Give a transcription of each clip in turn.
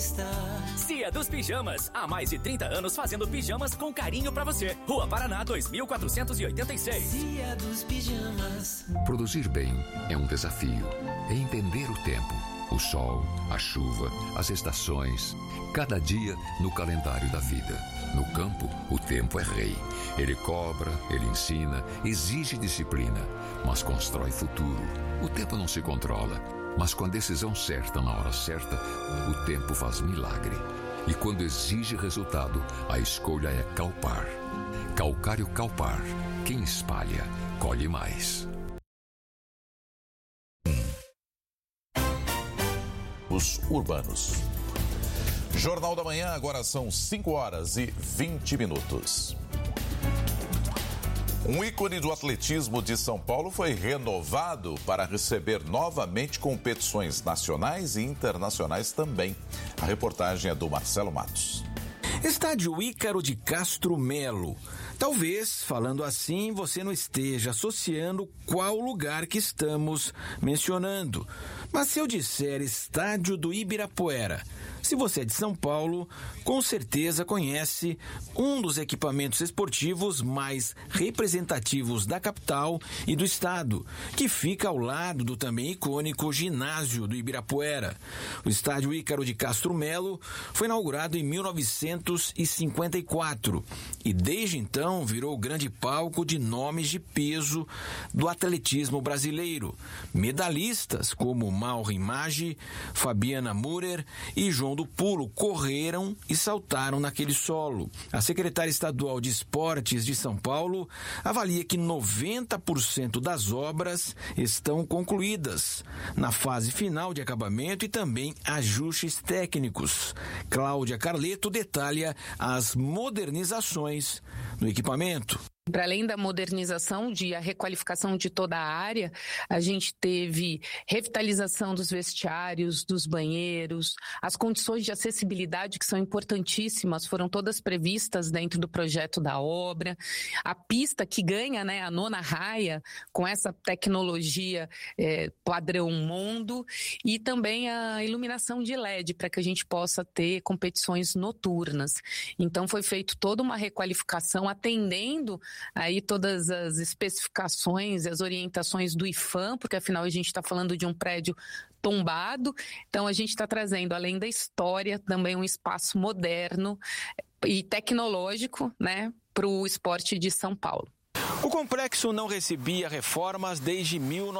está. Cia dos Pijamas, há mais de 30 anos fazendo pijamas com carinho pra você. Rua Paraná 2486. Cia dos Pijamas. Produzir bem é um desafio. É entender o tempo, o sol, a chuva, as estações, cada dia no calendário da vida. No campo, o tempo é rei. Ele cobra, ele ensina, exige disciplina, mas constrói futuro. O tempo não se controla, mas com a decisão certa na hora certa, o tempo faz milagre. E quando exige resultado, a escolha é Calpar. Calcário Calpar. Quem espalha, colhe mais. Os urbanos. Jornal da Manhã, agora são 5h20. Um ícone do atletismo de São Paulo foi renovado para receber novamente competições nacionais e internacionais também. A reportagem é do Marcelo Matos. Estádio Ícaro de Castro Melo. Talvez, falando assim, você não esteja associando qual lugar que estamos mencionando. Mas se eu disser Estádio do Ibirapuera, se você é de São Paulo, com certeza conhece um dos equipamentos esportivos mais representativos da capital e do estado, que fica ao lado do também icônico Ginásio do Ibirapuera. O Estádio Ícaro de Castro Melo foi inaugurado em 1954 e desde então virou o grande palco de nomes de peso do atletismo brasileiro. Medalhistas como Mauro Maggi, Fabiana Müller e João do Pulo correram e saltaram naquele solo. A secretária estadual de Esportes de São Paulo avalia que 90% das obras estão concluídas, na fase final de acabamento e também ajustes técnicos. Cláudia Carleto detalha as modernizações no equipamento. Para além da modernização a requalificação de toda a área, a gente teve revitalização dos vestiários, dos banheiros, as condições de acessibilidade que são importantíssimas, foram todas previstas dentro do projeto da obra. A pista que ganha, a nona raia, com essa tecnologia padrão mundo, e também a iluminação de LED, para que a gente possa ter competições noturnas. Então foi feito toda uma requalificação atendendo aí todas as especificações e as orientações do IPHAN, porque afinal a gente está falando de um prédio tombado, então a gente está trazendo, além da história, também um espaço moderno e tecnológico, para o esporte de São Paulo. O complexo não recebia reformas desde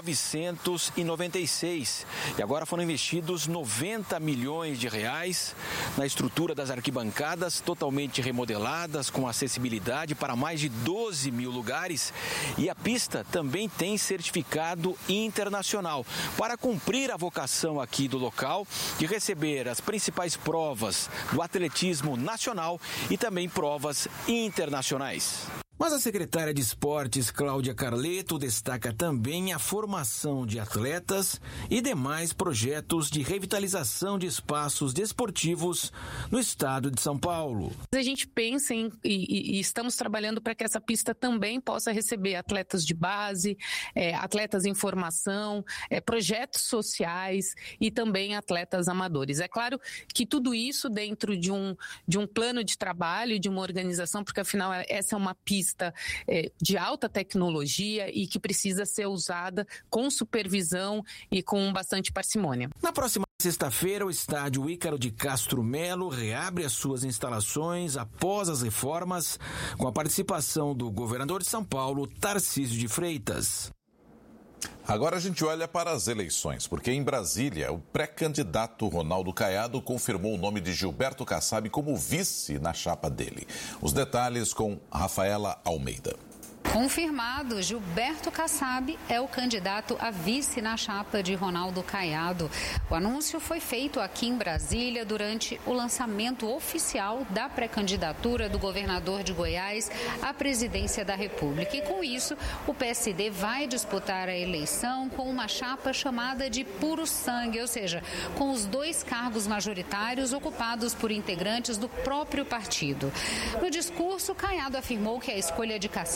1996 e agora foram investidos 90 milhões de reais na estrutura das arquibancadas totalmente remodeladas com acessibilidade para mais de 12 mil lugares, e a pista também tem certificado internacional para cumprir a vocação aqui do local de receber as principais provas do atletismo nacional e também provas internacionais. Mas a secretária de Esportes, Cláudia Carleto, destaca também a formação de atletas e demais projetos de revitalização de espaços desportivos no estado de São Paulo. A gente pensa e estamos trabalhando para que essa pista também possa receber atletas de base, atletas em formação, projetos sociais e também atletas amadores. É claro que tudo isso dentro de um plano de trabalho, de uma organização, porque afinal essa é uma pista de alta tecnologia e que precisa ser usada com supervisão e com bastante parcimônia. Na próxima sexta-feira, o estádio Ícaro de Castro Melo reabre as suas instalações após as reformas, com a participação do governador de São Paulo, Tarcísio de Freitas. Agora a gente olha para as eleições, porque em Brasília, o pré-candidato Ronaldo Caiado confirmou o nome de Gilberto Kassab como vice na chapa dele. Os detalhes com Rafaela Almeida. Confirmado, Gilberto Kassab é o candidato a vice na chapa de Ronaldo Caiado. O anúncio foi feito aqui em Brasília durante o lançamento oficial da pré-candidatura do governador de Goiás à presidência da República. E com isso, o PSD vai disputar a eleição com uma chapa chamada de puro sangue, ou seja, com os 2 cargos majoritários ocupados por integrantes do próprio partido. No discurso, Caiado afirmou que a escolha de Kassab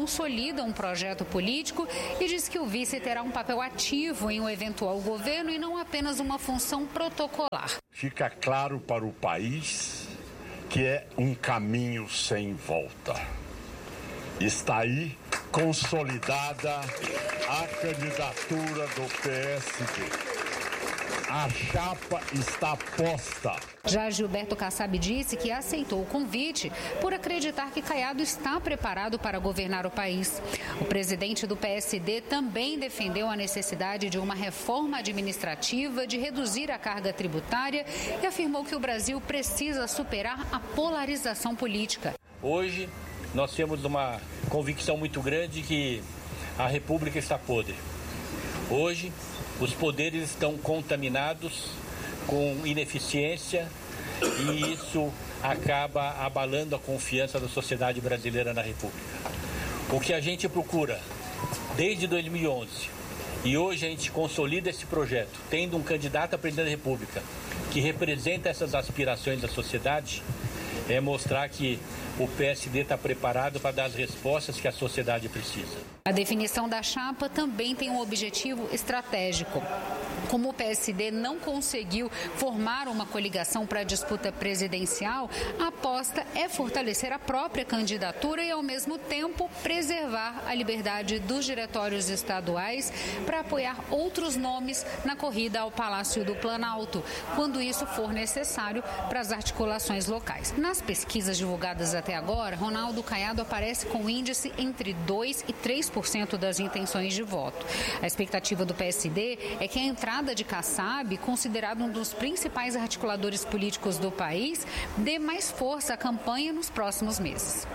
consolida um projeto político e diz que o vice terá um papel ativo em um eventual governo e não apenas uma função protocolar. Fica claro para o país que é um caminho sem volta. Está aí consolidada a candidatura do PSD. A chapa está posta. Já Gilberto Kassab disse que aceitou o convite por acreditar que Caiado está preparado para governar o país. O presidente do PSD também defendeu a necessidade de uma reforma administrativa, de reduzir a carga tributária e afirmou que o Brasil precisa superar a polarização política. Hoje, nós temos uma convicção muito grande que a República está podre. Hoje, os poderes estão contaminados com ineficiência e isso acaba abalando a confiança da sociedade brasileira na República. O que a gente procura desde 2011 e hoje a gente consolida esse projeto, tendo um candidato a presidente da República que representa essas aspirações da sociedade, é mostrar que o PSD está preparado para dar as respostas que a sociedade precisa. A definição da chapa também tem um objetivo estratégico. Como o PSD não conseguiu formar uma coligação para a disputa presidencial, a aposta é fortalecer a própria candidatura e, ao mesmo tempo, preservar a liberdade dos diretórios estaduais para apoiar outros nomes na corrida ao Palácio do Planalto, quando isso for necessário para as articulações locais. Nas pesquisas divulgadas até agora, Ronaldo Caiado aparece com índice entre 2% e 3% das intenções de voto. A expectativa do PSD é que a entrada de Kassab, considerado um dos principais articuladores políticos do país, dê mais força à campanha nos próximos meses.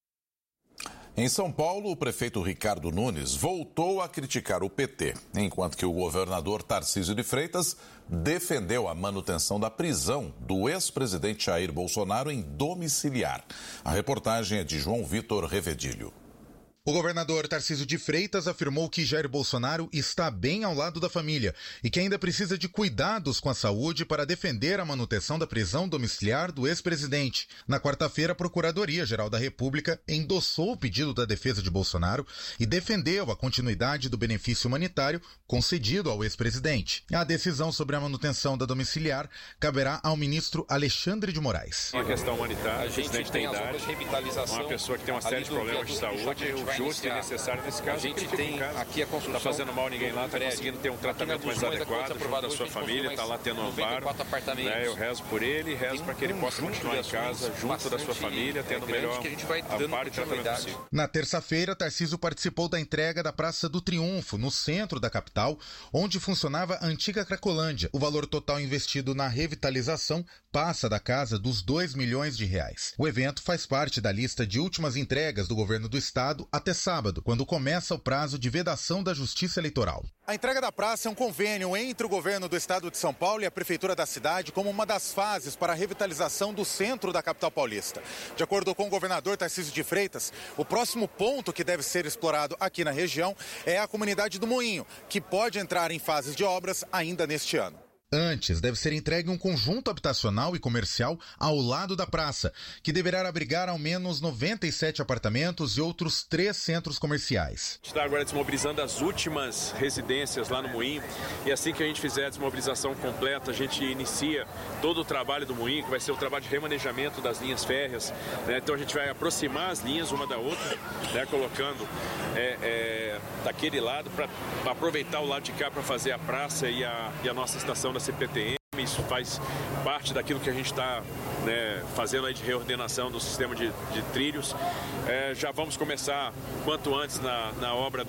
Em São Paulo, o prefeito Ricardo Nunes voltou a criticar o PT, enquanto que o governador Tarcísio de Freitas defendeu a manutenção da prisão do ex-presidente Jair Bolsonaro em domiciliar. A reportagem é de João Vitor Revedilho. O governador Tarcísio de Freitas afirmou que Jair Bolsonaro está bem ao lado da família e que ainda precisa de cuidados com a saúde para defender a manutenção da prisão domiciliar do ex-presidente. Na quarta-feira, a Procuradoria-Geral da República endossou o pedido da defesa de Bolsonaro e defendeu a continuidade do benefício humanitário concedido ao ex-presidente. A decisão sobre a manutenção da domiciliar caberá ao ministro Alexandre de Moraes. Uma questão humanitária, a gente tem as obras de revitalização, uma pessoa que tem uma série de problemas de saúde, justo e necessário nesse caso. A gente tem aqui a construção. Está fazendo mal a ninguém lá, está conseguindo ter um tratamento mais adequado junto da sua família, está lá tendo um amparo. Eu rezo por ele, rezo para que ele possa continuar em casa, junto da sua família, tendo o melhor amparo e tratamento possível. Na terça-feira, Tarcísio participou da entrega da Praça do Triunfo, no centro da capital, onde funcionava a antiga Cracolândia. O valor total investido na revitalização passa da casa dos R$2 milhões. O evento faz parte da lista de últimas entregas do governo do estado até sábado, quando começa o prazo de vedação da Justiça Eleitoral. A entrega da praça é um convênio entre o governo do estado de São Paulo e a prefeitura da cidade como uma das fases para a revitalização do centro da capital paulista. De acordo com o governador Tarcísio de Freitas, o próximo ponto que deve ser explorado aqui na região é a comunidade do Moinho, que pode entrar em fases de obras ainda neste ano. Antes, deve ser entregue um conjunto habitacional e comercial ao lado da praça, que deverá abrigar ao menos 97 apartamentos e outros 3 centros comerciais. A gente está agora desmobilizando as últimas residências lá no Moinho, e assim que a gente fizer a desmobilização completa, a gente inicia todo o trabalho do Moinho, que vai ser o trabalho de remanejamento das linhas férreas, né? Então a gente vai aproximar as linhas uma da outra, né? Colocando daquele lado para aproveitar o lado de cá para fazer a praça e a nossa estação da CPTM. Isso faz parte daquilo que a gente está fazendo aí de reordenação do sistema de trilhos. Já vamos começar quanto antes na obra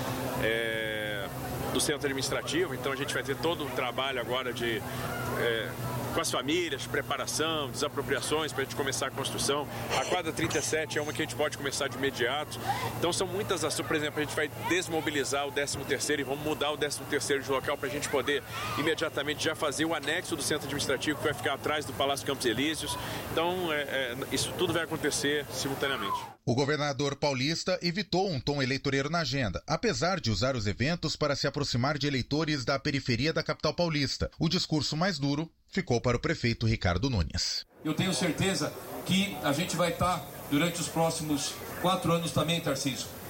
do centro administrativo, então a gente vai ter todo um trabalho agora com as famílias, preparação, desapropriações para a gente começar a construção. A quadra 37 é uma que a gente pode começar de imediato. Então são muitas ações. Por exemplo, a gente vai desmobilizar o 13º e vamos mudar o 13º de local para a gente poder imediatamente já fazer o anexo do centro administrativo que vai ficar atrás do Palácio Campos Elíseos. Então isso tudo vai acontecer simultaneamente. O governador paulista evitou um tom eleitoreiro na agenda, apesar de usar os eventos para se aproximar de eleitores da periferia da capital paulista. O discurso mais duro ficou para o prefeito Ricardo Nunes. Eu tenho certeza que a gente vai estar, durante os próximos 4 anos também, Tarcísio,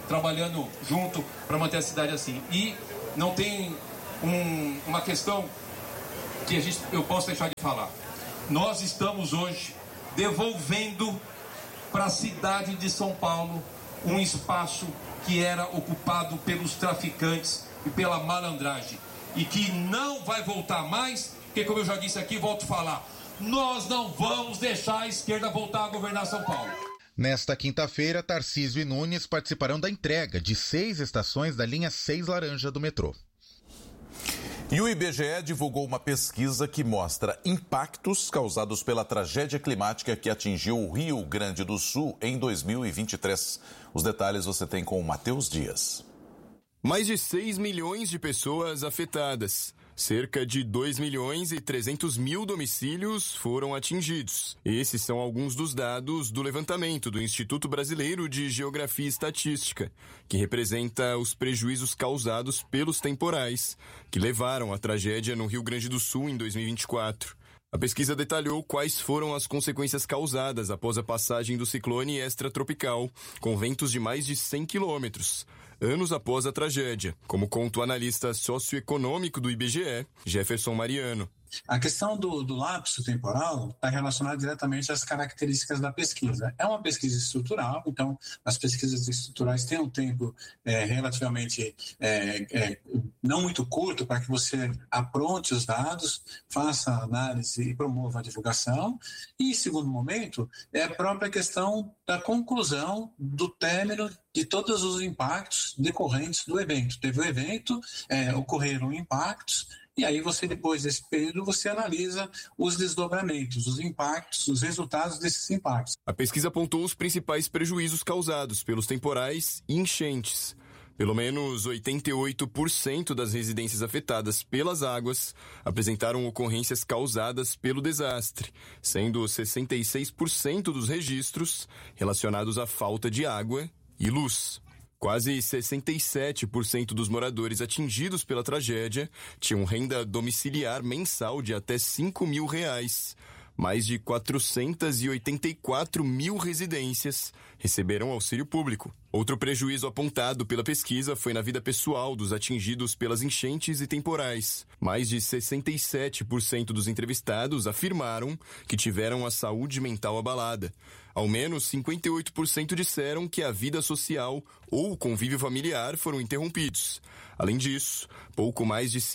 trabalhando junto para manter a cidade assim. E não tem uma questão que eu posso deixar de falar. Nós estamos hoje devolvendo para a cidade de São Paulo um espaço que era ocupado pelos traficantes e pela malandragem. E que não vai voltar mais, porque, como eu já disse aqui, volto a falar, nós não vamos deixar a esquerda voltar a governar São Paulo. Nesta quinta-feira, Tarcísio e Nunes participarão da entrega de 6 estações da linha 6 laranja do metrô. E o IBGE divulgou uma pesquisa que mostra impactos causados pela tragédia climática que atingiu o Rio Grande do Sul em 2023. Os detalhes você tem com o Matheus Dias. Mais de 6 milhões de pessoas afetadas. Cerca de 2.300.000 domicílios foram atingidos. Esses são alguns dos dados do levantamento do Instituto Brasileiro de Geografia e Estatística, que representa os prejuízos causados pelos temporais, que levaram à tragédia no Rio Grande do Sul em 2024. A pesquisa detalhou quais foram as consequências causadas após a passagem do ciclone extratropical, com ventos de mais de 100 quilômetros, anos após a tragédia, como conta o analista socioeconômico do IBGE, Jefferson Mariano. A questão do lapso temporal está relacionada diretamente às características da pesquisa. É uma pesquisa estrutural, então as pesquisas estruturais têm um tempo relativamente não muito curto para que você apronte os dados, faça a análise e promova a divulgação. E, em segundo momento, é a própria questão da conclusão do término de todos os impactos decorrentes do evento. Teve o evento, ocorreram impactos, e aí você, depois desse período, você analisa os desdobramentos, os impactos, os resultados desses impactos. A pesquisa apontou os principais prejuízos causados pelos temporais e enchentes. Pelo menos 88% das residências afetadas pelas águas apresentaram ocorrências causadas pelo desastre, sendo 66% dos registros relacionados à falta de água e luz. Quase 67% dos moradores atingidos pela tragédia tinham renda domiciliar mensal de até R$5.000. Mais de 484 mil residências receberam auxílio público. Outro prejuízo apontado pela pesquisa foi na vida pessoal dos atingidos pelas enchentes e temporais. Mais de 67% dos entrevistados afirmaram que tiveram a saúde mental abalada. Ao menos 58% disseram que a vida social ou o convívio familiar foram interrompidos. Além disso, pouco mais de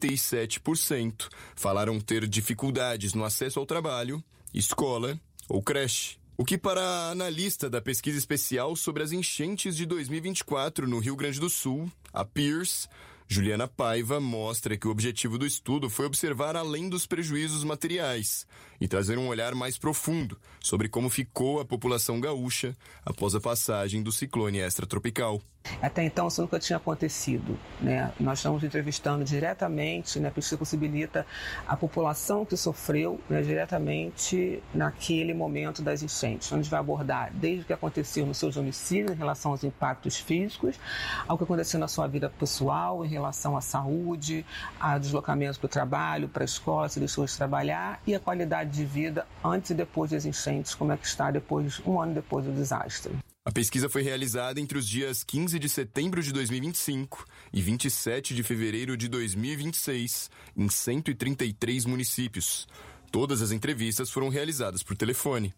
57% falaram ter dificuldades no acesso ao trabalho, escola ou creche. O que, para a analista da pesquisa especial sobre as enchentes de 2024 no Rio Grande do Sul, a Pierce, Juliana Paiva, mostra que o objetivo do estudo foi observar além dos prejuízos materiais e trazer um olhar mais profundo sobre como ficou a população gaúcha após a passagem do ciclone extratropical. Até então isso nunca tinha acontecido, né? Nós estamos entrevistando diretamente, né? A pesquisa possibilita a população que sofreu, né, diretamente naquele momento das enchentes. Onde vai abordar desde o que aconteceu no seu domicílio em relação aos impactos físicos, ao que aconteceu na sua vida pessoal em relação à saúde, a deslocamento para o trabalho, para a escola, se deixou de trabalhar, e a qualidade de vida antes e depois das enchentes, como é que está um ano depois do desastre. A pesquisa foi realizada entre os dias 15 de setembro de 2025 e 27 de fevereiro de 2026, em 133 municípios. Todas as entrevistas foram realizadas por telefone.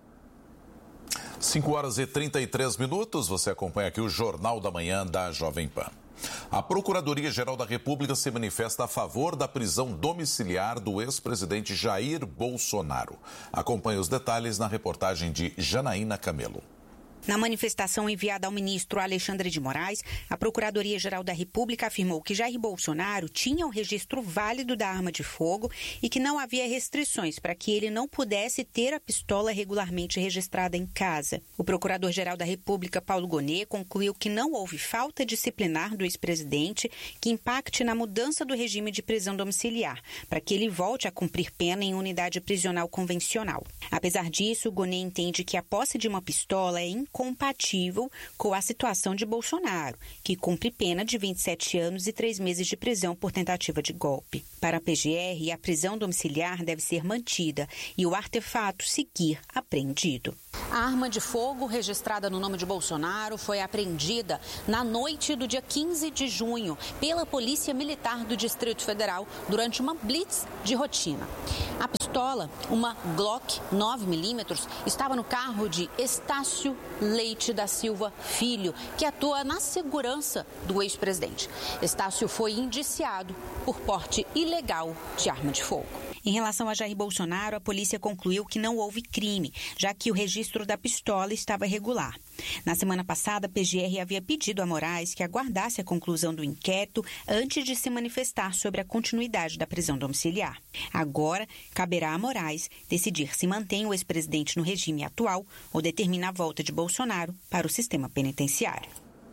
5h33, você acompanha aqui o Jornal da Manhã da Jovem Pan. A Procuradoria-Geral da República se manifesta a favor da prisão domiciliar do ex-presidente Jair Bolsonaro. Acompanhe os detalhes na reportagem de Janaína Camelo. Na manifestação enviada ao ministro Alexandre de Moraes, a Procuradoria-Geral da República afirmou que Jair Bolsonaro tinha o registro válido da arma de fogo e que não havia restrições para que ele não pudesse ter a pistola regularmente registrada em casa. O Procurador-Geral da República, Paulo Gonet, concluiu que não houve falta disciplinar do ex-presidente que impacte na mudança do regime de prisão domiciliar, para que ele volte a cumprir pena em unidade prisional convencional. Apesar disso, Gonet entende que a posse de uma pistola é compatível com a situação de Bolsonaro, que cumpre pena de 27 anos e 3 meses de prisão por tentativa de golpe. Para a PGR, a prisão domiciliar deve ser mantida e o artefato seguir apreendido. A arma de fogo registrada no nome de Bolsonaro foi apreendida na noite do dia 15 de junho pela Polícia Militar do Distrito Federal durante uma blitz de rotina. A pistola, uma Glock 9mm, estava no carro de Estácio Leite da Silva Filho, que atua na segurança do ex-presidente. Estácio foi indiciado por porte ilegal de arma de fogo. Em relação a Jair Bolsonaro, a polícia concluiu que não houve crime, já que o registro da pistola estava regular. Na semana passada, a PGR havia pedido a Moraes que aguardasse a conclusão do inquérito antes de se manifestar sobre a continuidade da prisão domiciliar. Agora, caberá a Moraes decidir se mantém o ex-presidente no regime atual ou determina a volta de Bolsonaro para o sistema penitenciário.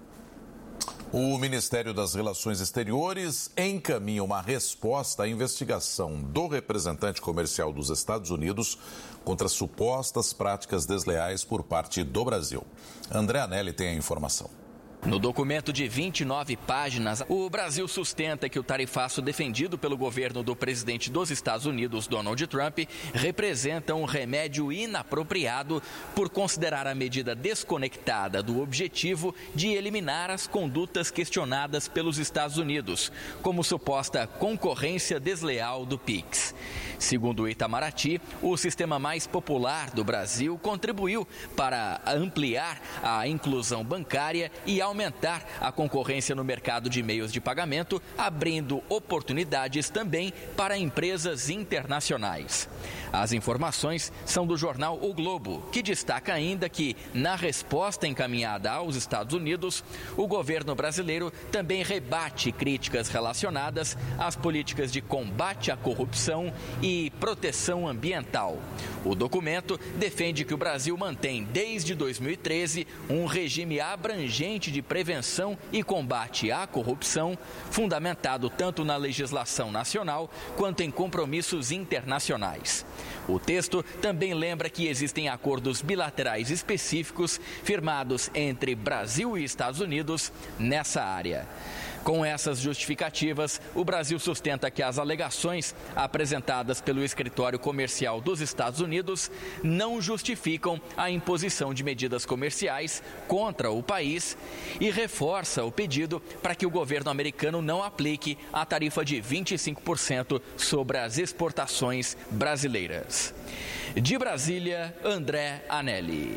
O Ministério das Relações Exteriores encaminha uma resposta à investigação do representante comercial dos Estados Unidos contra supostas práticas desleais por parte do Brasil. André Anelli tem a informação. No documento de 29 páginas, o Brasil sustenta que o tarifaço defendido pelo governo do presidente dos Estados Unidos, Donald Trump, representa um remédio inapropriado por considerar a medida desconectada do objetivo de eliminar as condutas questionadas pelos Estados Unidos, como suposta concorrência desleal do PIX. Segundo o Itamaraty, o sistema mais popular do Brasil contribuiu para ampliar a inclusão bancária e aumentar a concorrência no mercado de meios de pagamento, abrindo oportunidades também para empresas internacionais. As informações são do jornal O Globo, que destaca ainda que, na resposta encaminhada aos Estados Unidos, o governo brasileiro também rebate críticas relacionadas às políticas de combate à corrupção e proteção ambiental. O documento defende que o Brasil mantém, desde 2013, um regime abrangente de prevenção e combate à corrupção, fundamentado tanto na legislação nacional quanto em compromissos internacionais. O texto também lembra que existem acordos bilaterais específicos firmados entre Brasil e Estados Unidos nessa área. Com essas justificativas, o Brasil sustenta que as alegações apresentadas pelo Escritório Comercial dos Estados Unidos não justificam a imposição de medidas comerciais contra o país e reforça o pedido para que o governo americano não aplique a tarifa de 25% sobre as exportações brasileiras. De Brasília, André Anelli.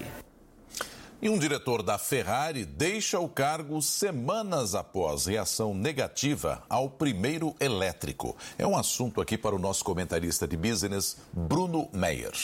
E um diretor da Ferrari deixa o cargo semanas após reação negativa ao primeiro elétrico. É um assunto aqui para o nosso comentarista de business, Bruno Meyer.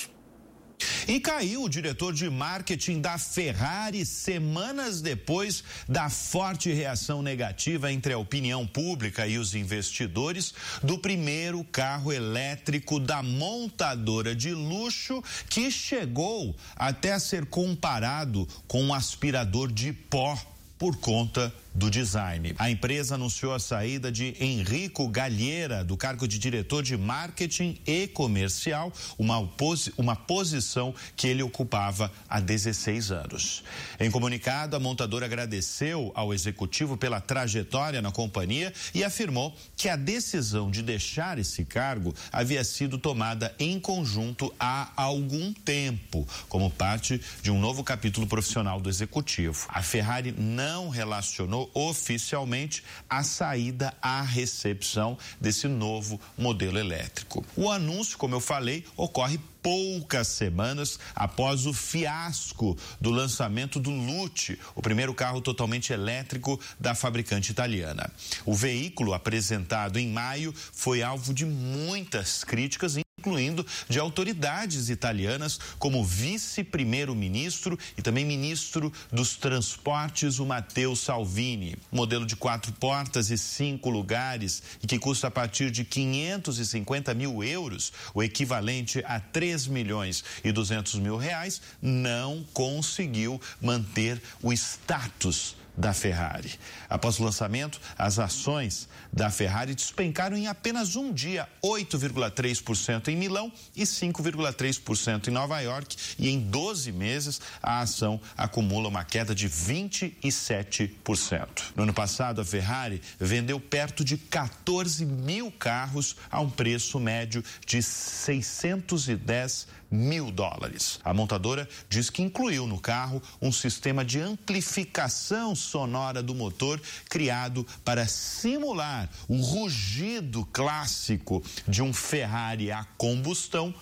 E caiu o diretor de marketing da Ferrari semanas depois da forte reação negativa entre a opinião pública e os investidores do primeiro carro elétrico da montadora de luxo, que chegou até a ser comparado com um aspirador de pó por conta do design. A empresa anunciou a saída de Enrico Galheira do cargo de diretor de marketing e comercial, uma posição que ele ocupava há 16 anos. Em comunicado, a montadora agradeceu ao executivo pela trajetória na companhia e afirmou que a decisão de deixar esse cargo havia sido tomada em conjunto há algum tempo, como parte de um novo capítulo profissional do executivo. A Ferrari não relacionou oficialmente a saída à recepção desse novo modelo elétrico. O anúncio, como eu falei, ocorre poucas semanas após o fiasco do lançamento do Lucci, o primeiro carro totalmente elétrico da fabricante italiana. O veículo, apresentado em maio, foi alvo de muitas críticas, incluindo de autoridades italianas, como vice-primeiro-ministro e também ministro dos Transportes, o Matteo Salvini. Modelo de 4 portas e 5 lugares e que custa a partir de 550 mil euros, o equivalente a 3.200.000 reais, não conseguiu manter o status da Ferrari. Após o lançamento, as ações da Ferrari despencaram em apenas um dia, 8,3% em Milão e 5,3% em Nova York, e em 12 meses a ação acumula uma queda de 27%. No ano passado, a Ferrari vendeu perto de 14 mil carros a um preço médio de $610 mil. A montadora diz que incluiu no carro um sistema de amplificação sonora do motor criado para simular o rugido clássico de um Ferrari a combustão